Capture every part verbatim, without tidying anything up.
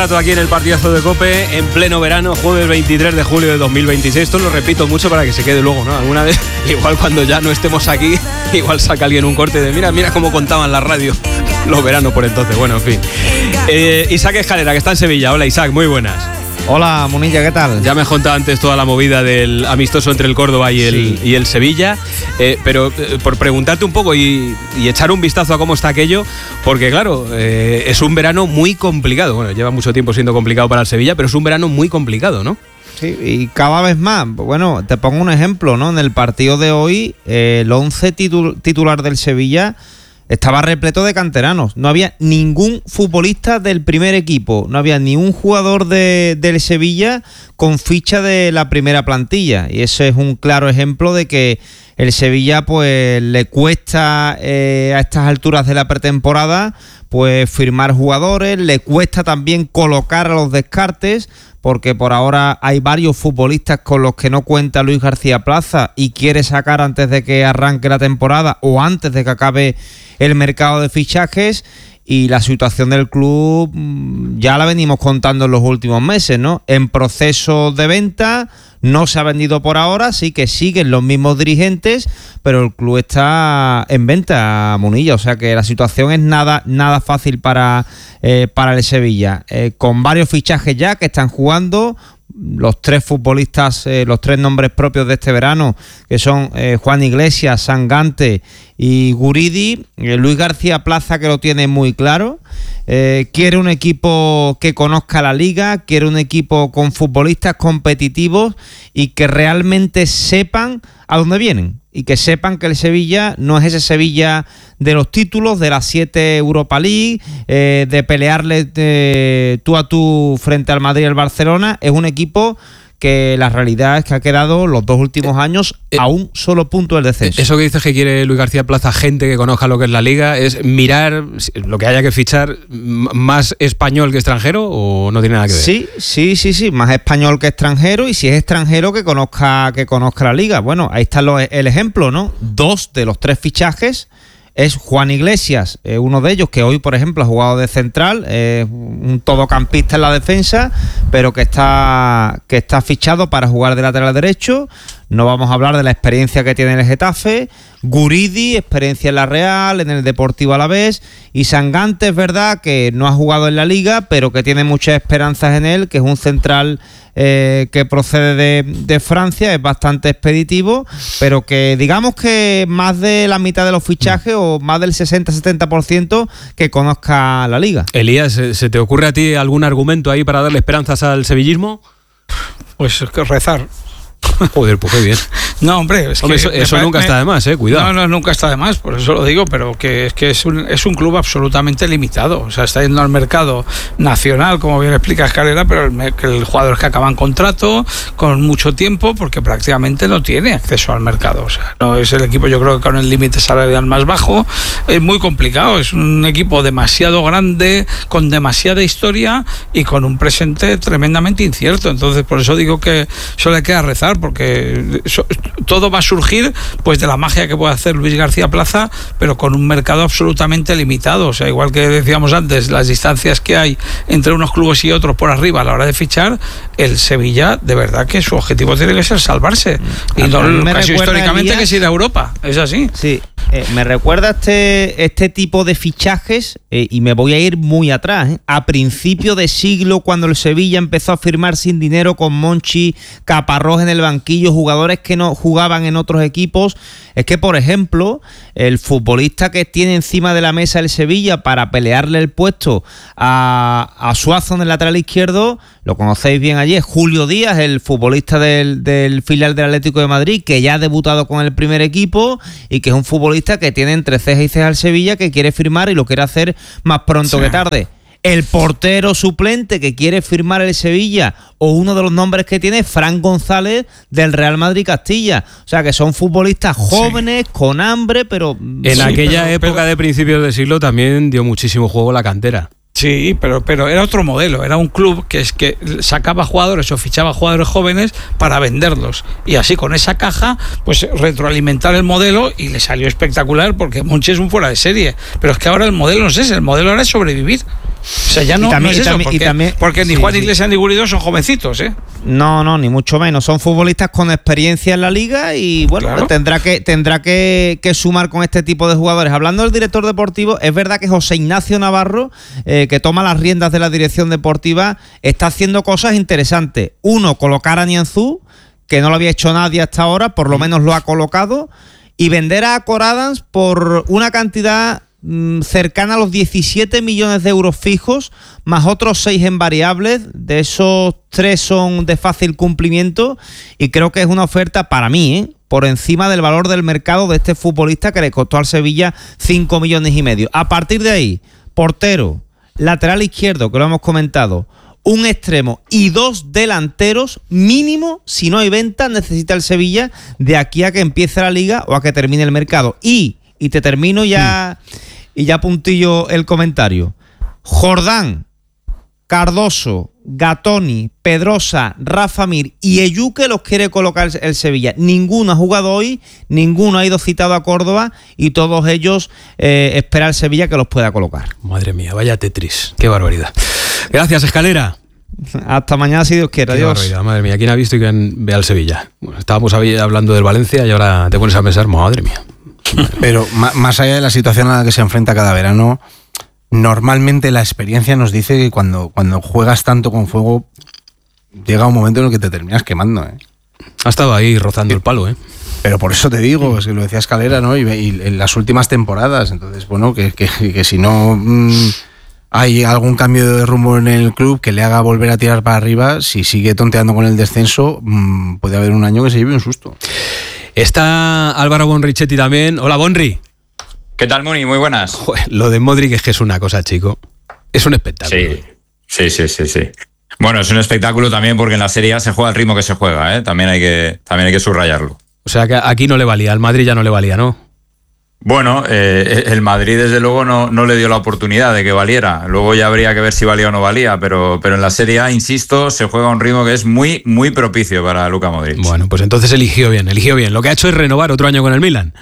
Aquí en el partidazo de COPE, en pleno verano, jueves veintitrés de julio de dos mil veintiséis. Esto lo repito mucho para que se quede luego, ¿no? Alguna vez, igual cuando ya no estemos aquí, igual saca alguien un corte de mira, mira cómo contaban la radio los veranos por entonces. Bueno, en fin. Eh, Isaac Escalera, que está en Sevilla. Hola, Isaac, muy buenas. Hola, Munilla, ¿qué tal? Ya me has contado antes toda la movida del amistoso entre el Córdoba y el, sí. y el Sevilla, eh, pero eh, por preguntarte un poco y, y echar un vistazo a cómo está aquello, porque claro, eh, es un verano muy complicado. Bueno, lleva mucho tiempo siendo complicado para el Sevilla, pero es un verano muy complicado, ¿no? Sí, y cada vez más. Bueno, te pongo un ejemplo, ¿no? En el partido de hoy, eh, el once titul- titular del Sevilla estaba repleto de canteranos. No había ningún futbolista del primer equipo. No había ni un jugador de, del Sevilla con ficha de la primera plantilla. Y eso es un claro ejemplo de que el Sevilla pues le cuesta eh, a estas alturas de la pretemporada pues firmar jugadores. Le cuesta también colocar a los descartes, porque por ahora hay varios futbolistas con los que no cuenta Luis García Plaza y quiere sacar antes de que arranque la temporada o antes de que acabe el mercado de fichajes. Y la situación del club ya la venimos contando en los últimos meses, ¿no? En proceso de venta, no se ha vendido por ahora, sí que siguen los mismos dirigentes, pero el club está en venta, Munilla. O sea que la situación es nada, nada fácil para, eh, para el Sevilla. Eh, con varios fichajes ya que están jugando. Los tres futbolistas, eh, los tres nombres propios de este verano, que son eh, Juan Iglesias, Sangante y Guridi. eh, Luis García Plaza, que lo tiene muy claro, eh, quiere un equipo que conozca la liga, quiere un equipo con futbolistas competitivos y que realmente sepan a dónde vienen, y que sepan que el Sevilla no es ese Sevilla de los títulos, de las siete Europa League, eh, de pelearle de, tú a tú frente al Madrid y al Barcelona. Es un equipo que la realidad es que ha quedado los dos últimos años eh, a un solo punto del descenso. Eso que dices que quiere Luis García Plaza, gente que conozca lo que es la liga, ¿es mirar lo que haya que fichar más español que extranjero o no tiene nada que ver? Sí, sí, sí, sí, más español que extranjero, y si es extranjero que conozca, que conozca la liga. Bueno, ahí está lo, el ejemplo, ¿no? Dos de los tres fichajes es Juan Iglesias, eh, uno de ellos que hoy, por ejemplo, ha jugado de central, eh, un todocampista en la defensa, pero que está, que está fichado para jugar de lateral derecho. No vamos a hablar de la experiencia que tiene el Getafe. Guridi, experiencia en la Real, en el Deportivo Alavés. Y Sangante, es verdad que no ha jugado en la Liga, pero que tiene muchas esperanzas en él, que es un central eh, que procede de, de Francia, es bastante expeditivo, pero que digamos que más de la mitad de los fichajes, o más del sesenta a setenta por ciento, que conozca la Liga. Elías, ¿se te ocurre a ti algún argumento ahí para darle esperanzas al sevillismo? Pues que rezar. Joder, pues qué bien. No, hombre, es hombre, que eso, eso me, nunca me, está de más, eh, cuidado. No, no, nunca está de más, por eso lo digo, pero que es que es un, es un club absolutamente limitado. O sea, está yendo al mercado nacional, como bien explica Escalera, pero el, el jugadores que acaban contrato con mucho tiempo, porque prácticamente no tiene acceso al mercado. O sea, no es el equipo, yo creo que con el límite salarial más bajo. Es muy complicado, es un equipo demasiado grande, con demasiada historia y con un presente tremendamente incierto. Entonces, por eso digo que solo le queda rezar, porque so, todo va a surgir pues de la magia que puede hacer Luis García Plaza, pero con un mercado absolutamente limitado. O sea, igual que decíamos antes, las distancias que hay entre unos clubes y otros por arriba a la hora de fichar, el Sevilla, de verdad que su objetivo tiene que ser salvarse. Y no casi históricamente que es ir a Europa. Es así. Sí. Eh, me recuerda este, este tipo de fichajes, eh, y me voy a ir muy atrás, ¿eh? A principio de siglo, cuando el Sevilla empezó a firmar sin dinero con Monchi, Caparrós en el banquillo, jugadores que no jugaban en otros equipos. Es que, por ejemplo, el futbolista que tiene encima de la mesa el Sevilla para pelearle el puesto a, a Suazo en el lateral izquierdo, lo conocéis bien allí, es Julio Díaz, el futbolista del, del filial del Atlético de Madrid, que ya ha debutado con el primer equipo y que es un futbolista que tiene entre ceja y ceja al Sevilla, que quiere firmar y lo quiere hacer más pronto sí. que tarde. El portero suplente que quiere firmar el Sevilla, o uno de los nombres que tiene, Fran González del Real Madrid Castilla. O sea, que son futbolistas jóvenes, sí. con hambre, pero... En sí, aquella pero, época pero, de principios de siglo también dio muchísimo juego la cantera. Sí, pero, pero era otro modelo, era un club que es que sacaba jugadores o fichaba jugadores jóvenes para venderlos, y así con esa caja pues retroalimentar el modelo, y le salió espectacular porque Monchi es un fuera de serie. Pero es que ahora el modelo no es ese, el modelo ahora es sobrevivir. O sea, ya no, y también, no es eso, también, porque, también, porque ni sí, Juan sí. Iglesias ni Guridó son jovencitos, ¿eh? No, no, ni mucho menos. Son futbolistas con experiencia en la liga y bueno, Claro. tendrá que tendrá que, que sumar con este tipo de jugadores. Hablando del director deportivo, es verdad que José Ignacio Navarro, eh, que toma las riendas de la dirección deportiva, está haciendo cosas interesantes. Uno, colocar a Nianzú, que no lo había hecho nadie hasta ahora, por lo menos lo ha colocado, y vender a Cor Adams por una cantidad cercana a los diecisiete millones de euros fijos, más otros seis en variables. De esos tres son de fácil cumplimiento y creo que es una oferta para mí, ¿eh? por encima del valor del mercado de este futbolista que le costó al Sevilla cinco millones y medio. A partir de ahí, portero, lateral izquierdo, que lo hemos comentado, un extremo y dos delanteros mínimo. Si no hay venta, necesita el Sevilla de aquí a que empiece la liga o a que termine el mercado. Y, y te termino ya... Mm. Y ya puntillo el comentario. Jordán, Cardoso, Gatoni, Pedrosa, Rafa Mir y Eyuke los quiere colocar el Sevilla. Ninguno ha jugado hoy, ninguno ha ido citado a Córdoba y todos ellos eh, espera el Sevilla que los pueda colocar. Madre mía, vaya Tetris. Qué barbaridad. Gracias, Escalera. Hasta mañana, si Dios quiere. Qué Adiós. barbaridad, madre mía. ¿Quién ha visto y quién ve al Sevilla? Bueno, estábamos hablando del Valencia y ahora te pones a pensar, madre mía. Pero más allá de la situación a la que se enfrenta cada verano, normalmente la experiencia nos dice que cuando, cuando juegas tanto con fuego, llega un momento en el que te terminas quemando, ¿eh? Ha estado ahí rozando el palo, ¿eh? Pero por eso te digo, es que lo decía Escalera, ¿no? Y, y en las últimas temporadas, entonces, bueno, que, que, que si no mmm, hay algún cambio de rumbo en el club que le haga volver a tirar para arriba, si sigue tonteando con el descenso, mmm, puede haber un año que se lleve un susto. Está Álvaro Bonrichetti también. Hola, Bonri. ¿Qué tal, Muni? Muy buenas. Joder, lo de Modric es que es una cosa, chico. Es un espectáculo. Sí, sí, sí, sí, sí. Bueno, es un espectáculo también porque en la Serie A se juega al ritmo que se juega, ¿eh? También hay que, también hay que subrayarlo. O sea que aquí no le valía, al Madrid ya no le valía, ¿no? Bueno, eh, el Madrid desde luego no, no le dio la oportunidad de que valiera. Luego ya habría que ver si valía o no valía, pero, pero en la Serie A, insisto, se juega a un ritmo que es muy, muy propicio para Luka Modric. Bueno, pues entonces eligió bien, eligió bien. Lo que ha hecho es renovar otro año con el Milan.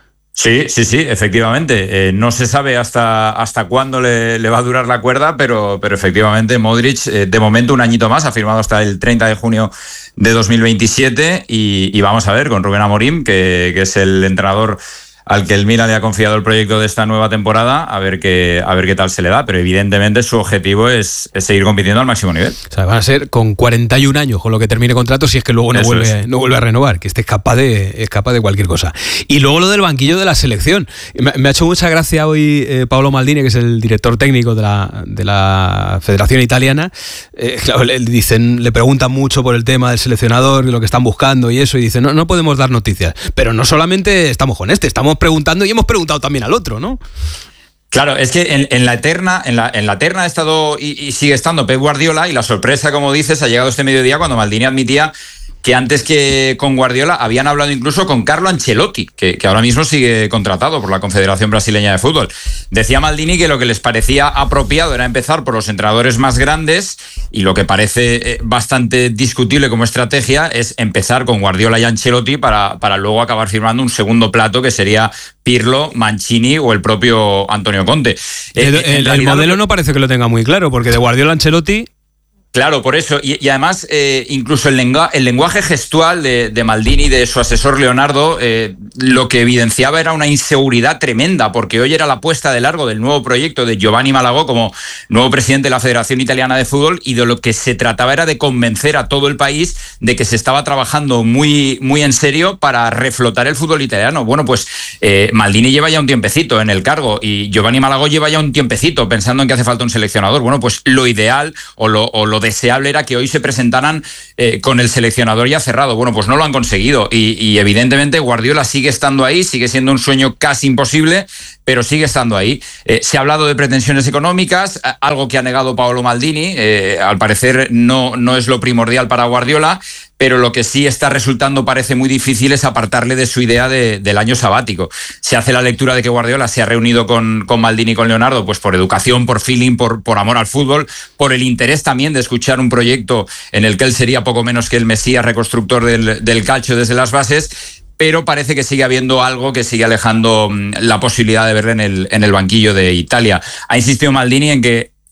Sí, sí, sí, efectivamente. Eh, no se sabe hasta, hasta cuándo le, le va a durar la cuerda, pero, pero efectivamente Modric, eh, de momento un añito más, ha firmado hasta el treinta de junio de dos mil veintisiete y, y vamos a ver con Rubén Amorim, que, que es el entrenador al que el Milan le ha confiado el proyecto de esta nueva temporada, a ver qué, a ver qué tal se le da, pero evidentemente su objetivo es, es seguir compitiendo al máximo nivel. O sea, van a ser con cuarenta y un años con lo que termine contrato, si es que luego no vuelve, no vuelve a renovar, que este es capaz de, es capaz de cualquier cosa. Y luego lo del banquillo de la selección. Me, me ha hecho mucha gracia hoy eh, Paolo Maldini, que es el director técnico de la, de la Federación Italiana. Eh, claro, le, dicen, le preguntan mucho por el tema del seleccionador, de lo que están buscando y eso, y dicen, no, no podemos dar noticias. Pero no solamente estamos con este, estamos preguntando y hemos preguntado también al otro, ¿no? Claro, es que en, en la eterna, en la, en la eterna ha estado y, y sigue estando Pep Guardiola, y la sorpresa, como dices, ha llegado este mediodía cuando Maldini admitía que antes que con Guardiola habían hablado incluso con Carlo Ancelotti, que, que ahora mismo sigue contratado por la Confederación Brasileña de Fútbol. Decía Maldini que lo que les parecía apropiado era empezar por los entrenadores más grandes, y lo que parece bastante discutible como estrategia es empezar con Guardiola y Ancelotti para, para luego acabar firmando un segundo plato que sería Pirlo, Mancini o el propio Antonio Conte. El, el, el modelo no parece que lo tenga muy claro, porque de Guardiola a Ancelotti... Claro, por eso. Y, y además, eh, incluso el, lengua, el lenguaje gestual de, de Maldini y de su asesor Leonardo, eh, lo que evidenciaba era una inseguridad tremenda, porque hoy era la puesta de largo del nuevo proyecto de Giovanni Malagò como nuevo presidente de la Federación Italiana de Fútbol, y de lo que se trataba era de convencer a todo el país de que se estaba trabajando muy, muy en serio para reflotar el fútbol italiano. Bueno, pues eh, Maldini lleva ya un tiempecito en el cargo y Giovanni Malagò lleva ya un tiempecito pensando en que hace falta un seleccionador. Bueno, pues lo ideal o lo, o lo deseable era que hoy se presentaran eh, con el seleccionador ya cerrado. Bueno, pues no lo han conseguido y, y evidentemente Guardiola sigue estando ahí, sigue siendo un sueño casi imposible, pero sigue estando ahí. Eh, se ha hablado de pretensiones económicas, algo que ha negado Paolo Maldini. Eh, al parecer no, no es lo primordial para Guardiola, pero lo que sí está resultando parece muy difícil es apartarle de su idea de, del año sabático. Se hace la lectura de que Guardiola se ha reunido con, con Maldini y con Leonardo pues por educación, por feeling, por, por amor al fútbol, por el interés también de escuchar un proyecto en el que él sería poco menos que el mesías reconstructor del, del calcio desde las bases, pero parece que sigue habiendo algo que sigue alejando la posibilidad de verle en el, en el banquillo de Italia. Ha insistido Maldini en que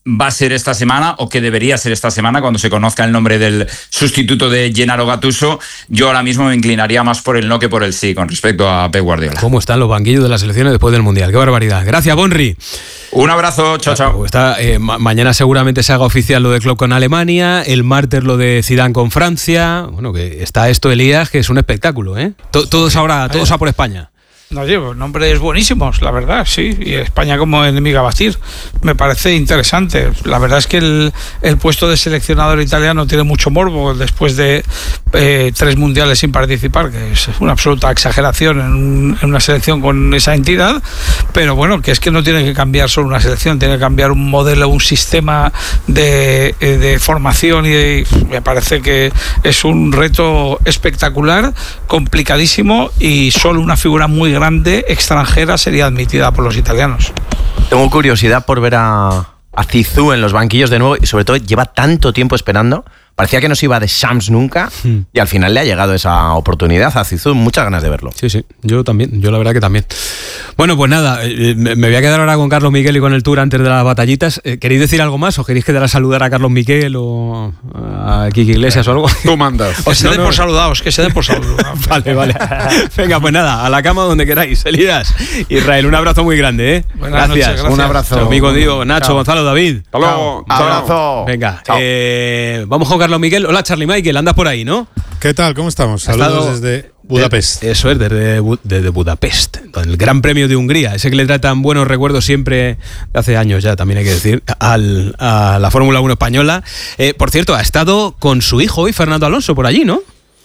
va a ser esta semana o que debería ser esta semana cuando se conozca el nombre del sustituto de Gennaro Gattuso. Yo ahora mismo me inclinaría más por el no que por el sí con respecto a Pep Guardiola. ¿Cómo están los banquillos de las selecciones después del Mundial? ¡Qué barbaridad! Gracias, Bonri. Un abrazo, chao, chao. Está, eh, ma- mañana seguramente se haga oficial lo de Klopp con Alemania, el martes lo de Zidane con Francia. Bueno, que está esto, Elías, que es un espectáculo, ¿eh? To- todos ahora, todos a por España. No llevo nombres buenísimos, la verdad, sí. Y España como enemiga a batir. Me parece interesante. La verdad es que el, el puesto de seleccionador italiano tiene mucho morbo después de eh, tres mundiales sin participar, que es una absoluta exageración en, un, en una selección con esa entidad. Pero bueno, que es que no tiene que cambiar solo una selección, tiene que cambiar un modelo, un sistema de, de formación. Y de, me parece que es un reto espectacular, complicadísimo, y solo una figura muy grande grande extranjera sería admitida por los italianos. Tengo curiosidad por ver a, a Zizou en los banquillos de nuevo y sobre todo lleva tanto tiempo esperando. Parecía que no se iba de Shams nunca hmm. y al final le ha llegado esa oportunidad a Zizou. Muchas ganas de verlo. Sí, sí, yo también, yo la verdad que también. Bueno, pues nada, eh, me voy a quedar ahora con Carlos Miquel y con el tour antes de las batallitas. Eh, ¿Queréis decir algo más o queréis quedar a saludar a Carlos Miquel o a Kiki Iglesias o algo? Tú mandas. Que se no, den no. por saludados, que se den por saludados. Vale, vale. Venga, pues nada, a la cama donde queráis. Elías, Israel, un abrazo muy grande, ¿eh? Buenas gracias. noches, gracias. Un abrazo. Chao, amigo Diego, Nacho, Chao. Gonzalo, David. Hasta luego. Abrazo. Venga, Chao. eh, vamos con Carlos Miquel. Hola, Charlie Michael, andas por ahí, ¿no? ¿Qué tal? ¿Cómo estamos? Ha Saludos estado- desde Budapest. Eh, Eso es, desde, Bu- desde Budapest, el Gran Premio de Hungría, ese que le trae tan buenos recuerdos siempre, de hace años ya, también hay que decir, al, a la Fórmula uno española. Eh, por cierto, ha estado con su hijo hoy, Fernando Alonso, por allí, ¿no?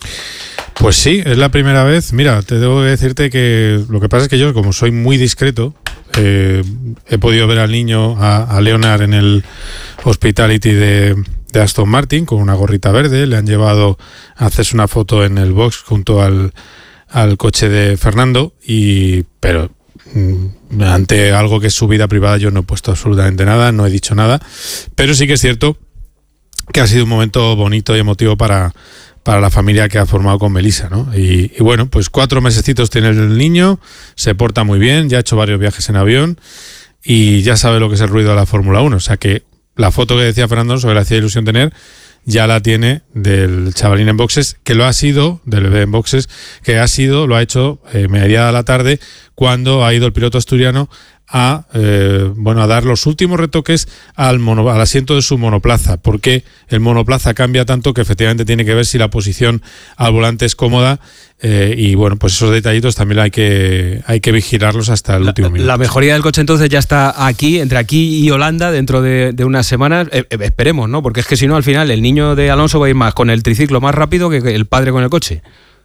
Pues sí, es la primera vez. Mira, te debo decirte que lo que pasa es que yo, como soy muy discreto, eh, he podido ver al niño, a, a Leonard, en el Hospitality de, de Aston Martin con una gorrita verde. Le han llevado a hacerse una foto en el box junto al, al coche de Fernando. Y pero mm, ante algo que es su vida privada yo no he puesto absolutamente nada, no he dicho nada. Pero sí que es cierto que ha sido un momento bonito y emotivo para para la familia que ha formado con Melissa, ¿no? Y, y bueno, pues cuatro mesecitos tiene el niño, se porta muy bien, ya ha hecho varios viajes en avión y ya sabe lo que es el ruido de la Fórmula uno. O sea que la foto que decía Fernando, sobre la hacía ilusión tener, ya la tiene del chavalín en boxes, que lo ha sido, del bebé en boxes, que ha sido, lo ha hecho eh, mediada la tarde, cuando ha ido el piloto asturiano a eh, bueno a dar los últimos retoques al, mono, al asiento de su monoplaza, porque el monoplaza cambia tanto que efectivamente tiene que ver si la posición al volante es cómoda, eh, y bueno, pues esos detallitos también hay que hay que vigilarlos hasta el La, último minuto. la mejoría del coche entonces ya está aquí, entre aquí y Holanda, dentro de, de unas semanas. Eh, eh, esperemos, ¿no? Porque es que si no, al final el niño de Alonso va a ir más con el triciclo más rápido que el padre con el coche.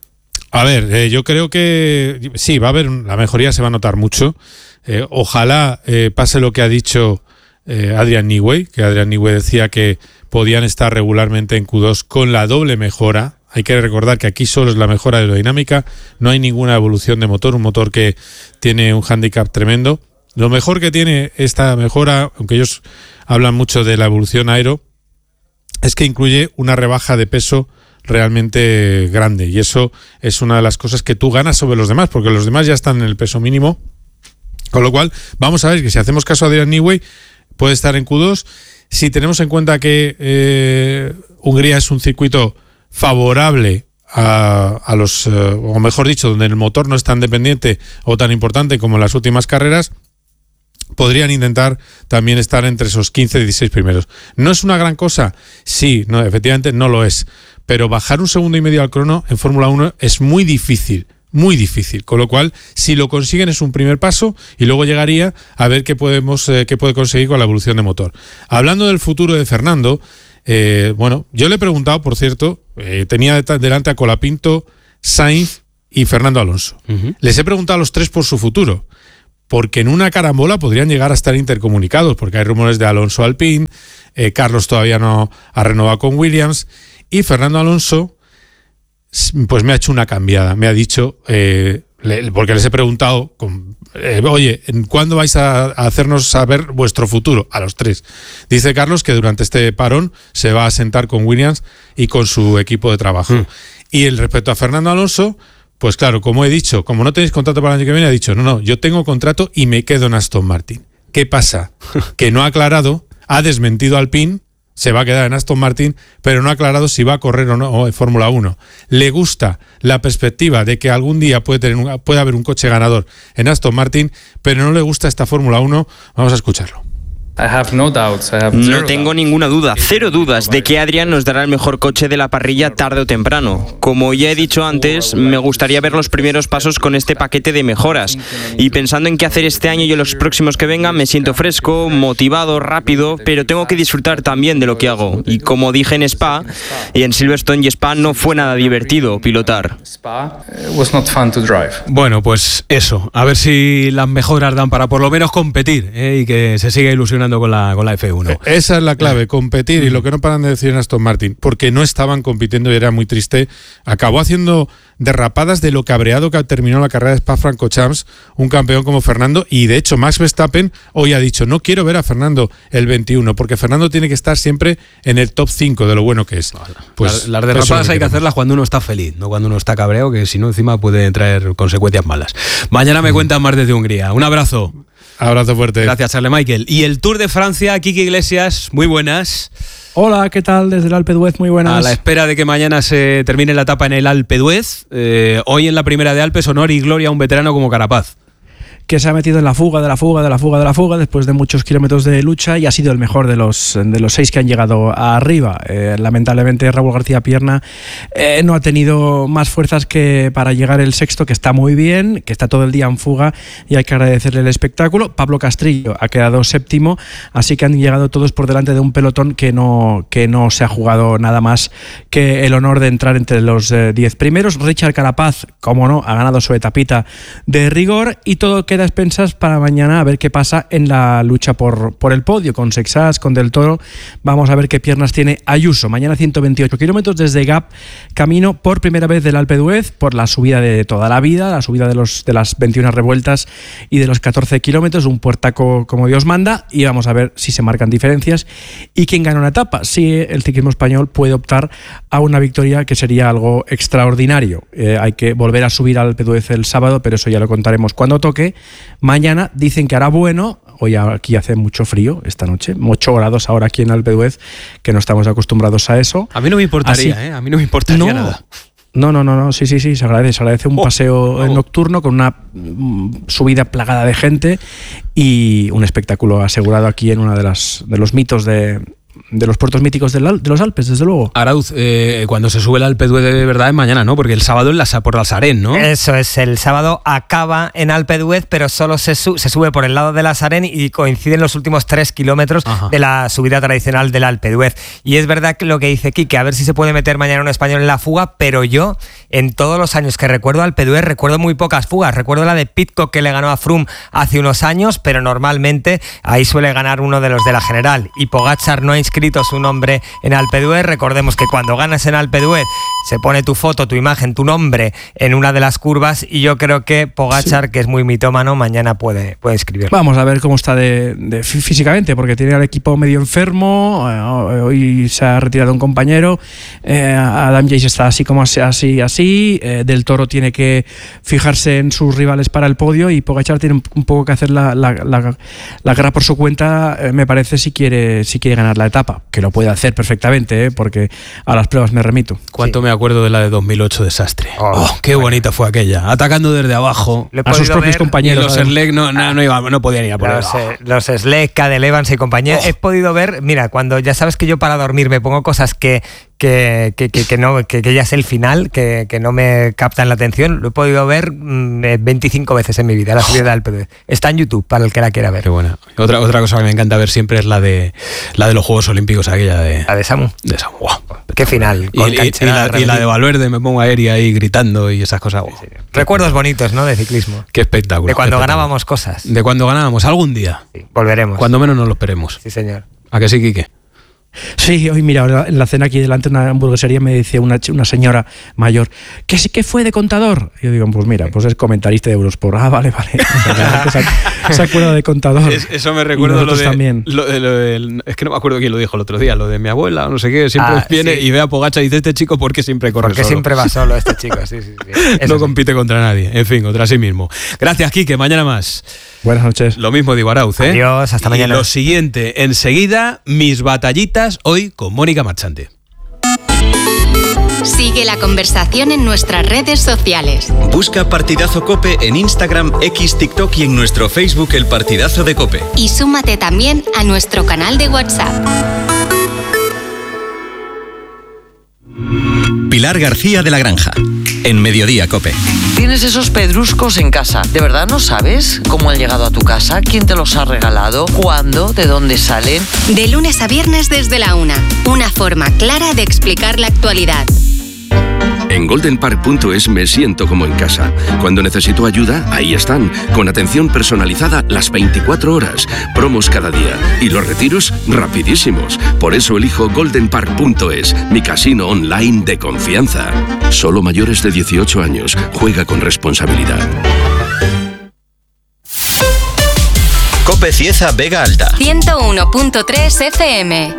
A ver, eh, yo creo que sí, va a haber, la mejoría se va a notar mucho. Eh, ojalá eh, pase lo que ha dicho eh, Adrian Newey, que Adrian Newey decía que podían estar regularmente en Q dos con la doble mejora. Hay que recordar que aquí solo es la mejora aerodinámica, no hay ninguna evolución de motor, un motor que tiene un hándicap tremendo. Lo mejor que tiene esta mejora, aunque ellos hablan mucho de la evolución aero, es que incluye una rebaja de peso realmente grande, y eso es una de las cosas que tú ganas sobre los demás, porque los demás ya están en el peso mínimo. Con lo cual, vamos a ver que si hacemos caso a Adrian Newey, puede estar en Q dos. Si tenemos en cuenta que eh, Hungría es un circuito favorable a, a los, eh, o mejor dicho, donde el motor no es tan dependiente o tan importante como en las últimas carreras, podrían intentar también estar entre esos quince, dieciséis primeros. ¿No es una gran cosa? Sí, no, efectivamente no lo es. Pero bajar un segundo y medio al crono en Fórmula uno es muy difícil. Muy difícil, con lo cual si lo consiguen es un primer paso y luego llegaría a ver qué podemos eh, qué puede conseguir con la evolución de motor. Hablando del futuro de Fernando, eh, bueno, yo le he preguntado, por cierto, eh, tenía delante a Colapinto, Sainz y Fernando Alonso. Uh-huh. Les he preguntado a los tres por su futuro, porque en una carambola podrían llegar a estar intercomunicados, porque hay rumores de Alonso Alpine, eh, Carlos todavía no ha renovado con Williams, y Fernando Alonso pues me ha hecho una cambiada, me ha dicho, eh, le, porque les he preguntado, con, eh, oye, ¿cuándo vais a, a hacernos saber vuestro futuro? A los tres. Dice Carlos que durante este parón se va a sentar con Williams y con su equipo de trabajo. Mm. Y el respecto a Fernando Alonso, pues claro, como he dicho, como no tenéis contrato para el año que viene, ha dicho, no, no, yo tengo contrato y me quedo en Aston Martin. ¿Qué pasa? Que no ha aclarado Ha desmentido Alpine, se va a quedar en Aston Martin, pero no ha aclarado si va a correr o no en Fórmula uno. Le gusta la perspectiva de que algún día puede, tener un, puede haber un coche ganador en Aston Martin, pero no le gusta esta Fórmula uno. Vamos a escucharlo. No tengo ninguna duda, cero dudas de que Adrian nos dará el mejor coche de la parrilla tarde o temprano. Como ya he dicho antes, me gustaría ver los primeros pasos con este paquete de mejoras. Y pensando en qué hacer este año y en los próximos que vengan, me siento fresco, motivado, rápido, pero tengo que disfrutar también de lo que hago. Y como dije en Spa, y en Silverstone y Spa no fue nada divertido pilotar. Bueno, pues eso, a ver si las mejoras dan para por lo menos competir, ¿eh? Y que se siga ilusionando con la, con la F uno. Esa es la clave, competir, y lo que no paran de decir en Aston Martin, porque no estaban compitiendo y era muy triste. Acabó haciendo derrapadas de lo cabreado que terminó la carrera de Spa-Francorchamps, un campeón como Fernando, y de hecho Max Verstappen hoy ha dicho, no quiero ver a Fernando el veintiuno, porque Fernando tiene que estar siempre en el top cinco de lo bueno que es. Pues las, las derrapadas hay que hacerlas cuando uno está feliz, no cuando uno está cabreado, que si no encima puede traer consecuencias malas. Mañana me cuentan más desde Hungría. Un abrazo. Abrazo fuerte. Gracias, Charles Michael. Y el Tour de Francia, Kiki Iglesias, muy buenas. Hola, ¿qué tal? Desde el Alpe d'Huez, muy buenas. A la espera de que mañana se termine la etapa en el Alpe d'Huez, eh, hoy en la primera de Alpes, honor y gloria a un veterano como Carapaz, que se ha metido en la fuga, de la fuga, de la fuga, de la fuga, después de muchos kilómetros de lucha, y ha sido el mejor de los, de los seis que han llegado arriba. Eh, lamentablemente Raúl García Pierna eh, no ha tenido más fuerzas que para llegar el sexto, que está muy bien, que está todo el día en fuga, y hay que agradecerle el espectáculo. Pablo Castrillo ha quedado séptimo, así que han llegado todos por delante de un pelotón que no, que no se ha jugado nada más que el honor de entrar entre los eh, diez primeros. Richard Carapaz, como no, ha ganado su etapita de rigor, y todo queda a expensas para mañana a ver qué pasa en la lucha por, por el podio, con Sexas, con Del Toro. Vamos a ver qué piernas tiene Ayuso. Mañana ciento veintiocho kilómetros desde Gap, camino por primera vez del Alpe d'Huez, por la subida de toda la vida, la subida de, los, de las veintiuna revueltas y de los catorce kilómetros, un puertaco como Dios manda, y vamos a ver si se marcan diferencias y quién gana una etapa. Si el ciclismo español puede optar a una victoria, que sería algo extraordinario. Eh, hay que volver a subir al Alpe d'Huez el sábado, pero eso ya lo contaremos cuando toque. Mañana dicen que hará bueno. Hoy aquí hace mucho frío esta noche, ocho grados ahora aquí en Alpe d'Huez, que no estamos acostumbrados a eso. A mí no me importaría, Así, ¿eh? A mí no me importaría no, nada. No, no, no, no, sí, sí, sí, se agradece, se agradece un oh, paseo oh. nocturno con una mm, subida plagada de gente y un espectáculo asegurado aquí en uno de, las, de los mitos de... de los puertos míticos del, de los Alpes, desde luego. Arauz, eh, cuando se sube el Alpe d'Huez de verdad es mañana, ¿no? Porque el sábado es la, por la Sarén, ¿no? Eso es, el sábado acaba en Alpe d'Huez, pero solo se, su, se sube por el lado de la Sarén y coinciden los últimos tres kilómetros Ajá. de la subida tradicional del Alpe d'Huez. Y es verdad que lo que dice Quique, a ver si se puede meter mañana un español en la fuga, pero yo, en todos los años que recuerdo Alpe d'Huez, recuerdo muy pocas fugas. Recuerdo la de Pidcock, que le ganó a Froome hace unos años, pero normalmente ahí suele ganar uno de los de la general. Y Pogačar no ha inscrito su nombre en Alpe d'Huez. Recordemos que cuando ganas en Alpe d'Huez se pone tu foto, tu imagen, tu nombre en una de las curvas, y yo creo que Pogačar, sí. que es muy mitómano, mañana puede, puede inscribirlo. Vamos a ver cómo está de, de físicamente, porque tiene al equipo medio enfermo. Eh, hoy se ha retirado un compañero. Eh, Adam Yates está así como así, así, así. Eh, Del Toro tiene que fijarse en sus rivales para el podio, y Pogačar tiene un, un poco que hacer la, la, la, la guerra por su cuenta, eh, me parece, si quiere, si quiere ganar la etapa, que lo puede hacer perfectamente, ¿eh? Porque a las pruebas me remito. Cuánto sí. me acuerdo de la de dos mil ocho, desastre. Oh, oh, qué bueno. bonita fue aquella. Atacando desde abajo a sus propios compañeros. Y los Sledge no, no, no, iba, no podían ir a por los, eh, los Sledge, Cadel Evans y compañeros. Oh. He podido ver, mira, cuando ya sabes que yo para dormir me pongo cosas que Que, que, que, que, no, que, que ya es el final, que, que no me captan la atención. Lo he podido ver mmm, veinticinco veces en mi vida, la subida del Alpe d'Huez. Está en YouTube para el que la quiera ver. Qué buena. Otra, otra cosa que me encanta ver siempre es la de la de los Juegos Olímpicos, aquella de... La de Samu. De Samu. Wow. Qué final. Y, y, y, la, y la de Valverde, me pongo aérea ahí gritando y esas cosas. Wow. Sí, sí. Recuerdos bonitos, ¿no? De ciclismo. Qué espectáculo. De cuando espectáculo. ganábamos cosas. De cuando ganábamos. Algún día. Sí, volveremos. Cuando menos nos lo esperemos. Sí, señor. ¿A que sí, Quique? Sí, hoy mira, ahora en la cena aquí delante de una hamburguesería me decía una, una señora mayor, ¿qué, ¿qué fue de contador? Y yo digo, pues mira, pues es comentarista de Eurosport. Ah, vale, vale. O sea, se, se acuerda de contador. Es, eso me recuerda lo de, también. Lo de, lo de, es que no me acuerdo quién lo dijo el otro día, lo de mi abuela, no sé qué, siempre ah, viene sí. y ve a Pogačar y dice, este chico, ¿por qué siempre corre Porque solo? siempre va solo este chico, sí, sí, sí. No sí. compite contra nadie, en fin, contra sí mismo. Gracias, Quique, mañana más. Buenas noches. Lo mismo digo, Arauz, ¿eh? Adiós, hasta mañana. Y lo siguiente, enseguida, mis batallitas hoy con Mónica Marchante. Sigue la conversación en nuestras redes sociales. Busca Partidazo Cope en Instagram, X, TikTok y en nuestro Facebook El Partidazo de Cope. Y súmate también a nuestro canal de WhatsApp. Pilar García de la Granja, en Mediodía Cope. Tienes esos pedruscos en casa. ¿De verdad no sabes cómo han llegado a tu casa? ¿Quién te los ha regalado? ¿Cuándo? ¿De dónde salen? De lunes a viernes desde la una. Una forma clara de explicar la actualidad. En golden park punto es me siento como en casa. Cuando necesito ayuda, ahí están, con atención personalizada las veinticuatro horas, promos cada día y los retiros rapidísimos. Por eso elijo golden park punto es, mi casino online de confianza. Solo mayores de dieciocho años. Juega con responsabilidad. Cope Cieza Vega Alta. ciento uno punto tres F M.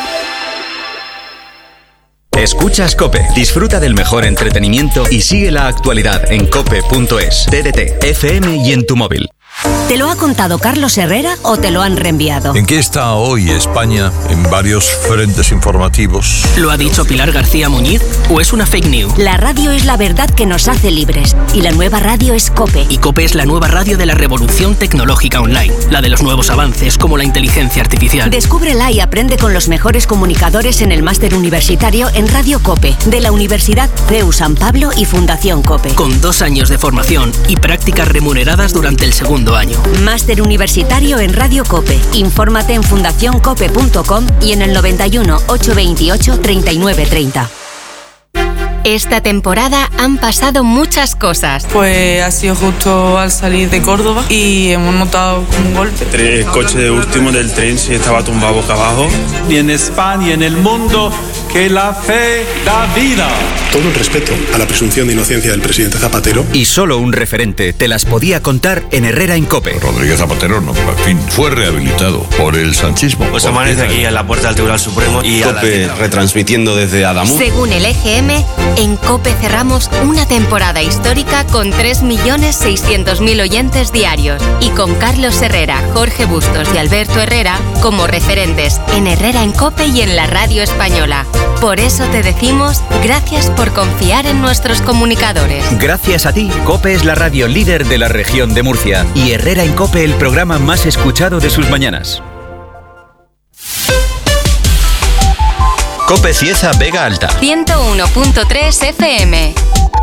Escuchas Cope, disfruta del mejor entretenimiento y sigue la actualidad en cope punto es, D D T, F M y en tu móvil. ¿Te lo ha contado Carlos Herrera o te lo han reenviado? ¿En qué está hoy España en varios frentes informativos? ¿Lo ha dicho Pilar García Muñiz o es una fake news? La radio es la verdad que nos hace libres y la nueva radio es COPE. Y COPE es la nueva radio de la revolución tecnológica online, la de los nuevos avances como la inteligencia artificial. Descúbrela y aprende con los mejores comunicadores en el máster universitario en Radio COPE de la Universidad C E U San Pablo y Fundación COPE. Con dos años de formación y prácticas remuneradas durante el segundo año. Máster universitario en Radio COPE. Infórmate en fundación cope punto com y en el noventa y uno, ochocientos veintiocho, treinta y nueve treinta. Esta temporada han pasado muchas cosas. Pues ha sido justo al salir de Córdoba y hemos notado un golpe. El coche de último del tren se estaba tumbado boca abajo. Y en España y en el mundo, que la fe da vida. Todo el respeto a la presunción de inocencia del presidente Zapatero. Y solo un referente te las podía contar en Herrera en Cope. Rodríguez Zapatero, no, en fin, fue rehabilitado por el sanchismo. Pues amanece aquí en la puerta del Tribunal Supremo y Cope retransmitiendo desde Adamuz. Según el E G M, en COPE cerramos una temporada histórica con tres millones seiscientos mil oyentes diarios y con Carlos Herrera, Jorge Bustos y Alberto Herrera como referentes en Herrera en COPE y en la radio española. Por eso te decimos gracias por confiar en nuestros comunicadores. Gracias a ti, COPE es la radio líder de la región de Murcia y Herrera en COPE el programa más escuchado de sus mañanas. Cope Cieza Vega Alta. ciento uno punto tres F M.